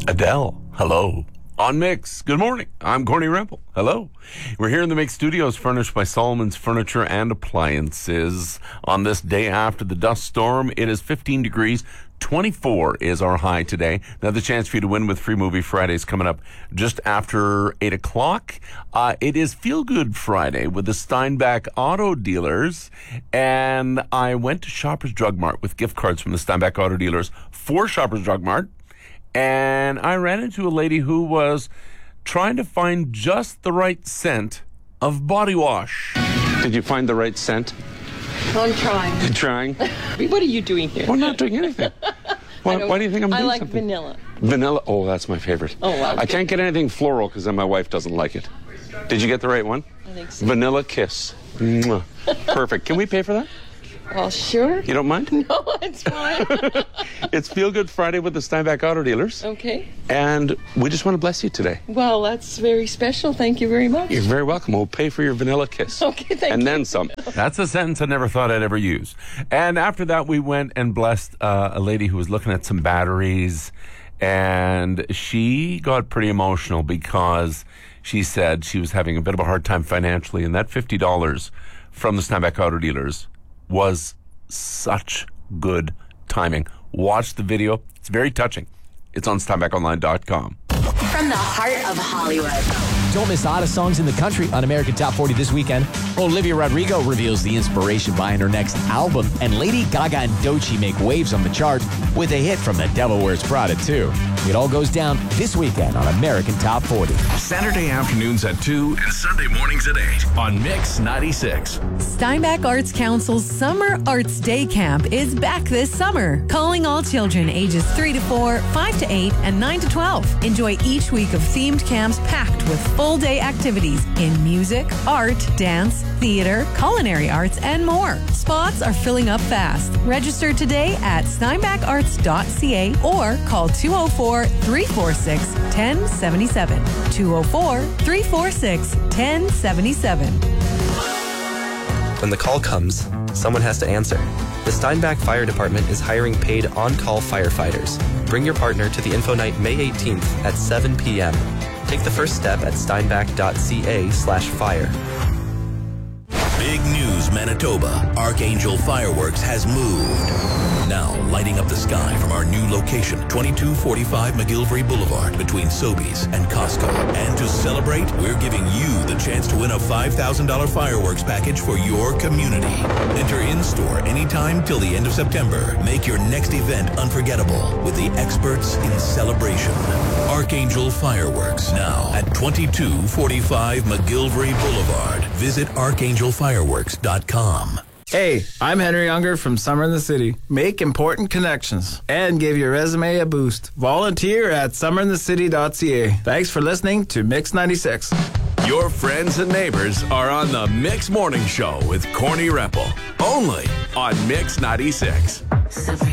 Adele, hello. On Mix, good morning. I'm Corny Rempel. Hello. We're here in the Mix Studios, furnished by Solomon's Furniture and Appliances. On this day after the dust storm, it is 15 degrees. 24 is our high today. Another chance for you to win with Free Movie Fridays coming up just after 8 o'clock. It is Feel Good Friday with the Steinbach Auto Dealers. And I went to Shoppers Drug Mart with gift cards from the Steinbach Auto Dealers for Shoppers Drug Mart. And I ran into a lady who was trying to find just the right scent of body wash. Did you find the right scent? I'm trying. You're trying? What are you doing here? We're not doing anything. Why do you think I'm doing I like something? vanilla. Vanilla? Oh, that's my favorite. Oh, wow. I can't get anything floral because then my wife doesn't like it. Did you get the right one? I think so. Vanilla Kiss. Mwah. Perfect. Can we pay for that? Well, sure. You don't mind? No, it's fine. It's Feel Good Friday with the Steinbach Auto Dealers. Okay. And we just want to bless you today. Well, that's very special. Thank you very much. You're very welcome. We'll pay for your Vanilla Kiss. Okay, thank you. And then some. That's a sentence I never thought I'd ever use. And after that, we went and blessed a lady who was looking at some batteries. And she got pretty emotional because she said she was having a bit of a hard time financially. And that $50 from the Steinbach Auto Dealers was such good timing. Watch the video. It's very touching. It's on SteinbachOnline.com. From the heart of Hollywood. Don't miss hottest songs in the country on American Top 40 this weekend. Olivia Rodrigo reveals the inspiration behind her next album, and Lady Gaga and Doechii make waves on the chart with a hit from The Devil Wears Prada, too. It all goes down this weekend on American Top 40. Saturday afternoons at 2 and Sunday mornings at 8 on Mix 96. Steinbach Arts Council's Summer Arts Day Camp is back this summer, calling all children ages 3 to 4, 5 to 8, and 9 to 12. Enjoy each week of themed camps packed with full-day activities in music, art, dance, theater, culinary arts, and more. Spots are filling up fast. Register today at steinbacharts.ca or call 204-346-1077. 204-346-1077. When the call comes, someone has to answer. The Steinbach Fire Department is hiring paid on-call firefighters. Bring your partner to the Info Night May 18th at 7 p.m. Take the first step at steinbach.ca/fire. Big news, Manitoba. Archangel Fireworks has moved. Now lighting up the sky from our new location, 2245 McGillivray Boulevard, between Sobeys and Costco. And to celebrate, we're giving you the chance to win a $5,000 fireworks package for your community. Enter in-store anytime till the end of September. Make your next event unforgettable with the experts in celebration. Archangel Fireworks, now at 2245 McGillivray Boulevard. Visit archangelfireworks.com. Hey, I'm Henry Unger from Summer in the City. Make important connections and give your resume a boost. Volunteer at summerinthecity.ca. Thanks for listening to Mix 96. Your friends and neighbors are on the Mix Morning Show with Corny Rempel. Only on Mix 96.